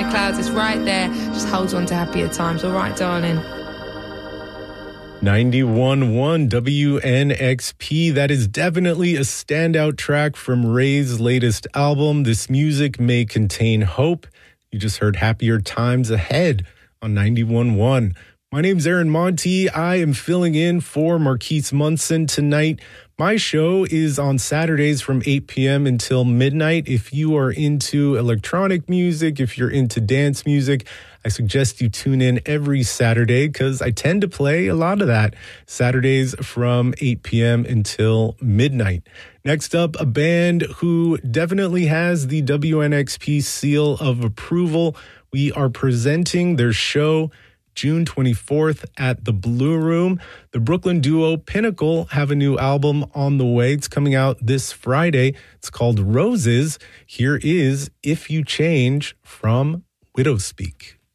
clouds. It's right there. Just hold on to happier times. All right, darling. 91.1 WNXP. That is definitely a standout track from Ray's latest album. This music may contain hope. You just heard Happier Times Ahead on 91.1. My name's Aaron Monti. I am filling in for Marquise Munson tonight. My show is on Saturdays from 8 p.m. until midnight. If you are into electronic music, if you're into dance music, I suggest you tune in every Saturday because I tend to play a lot of that Saturdays from 8 p.m. until midnight. Next up, a band who definitely has the WNXP seal of approval. We are presenting their show June 24th at the Blue Room. The Brooklyn duo Pinnacle have a new album on the way. It's coming out this Friday. It's called Roses. Here is If You Change from Widowspeak.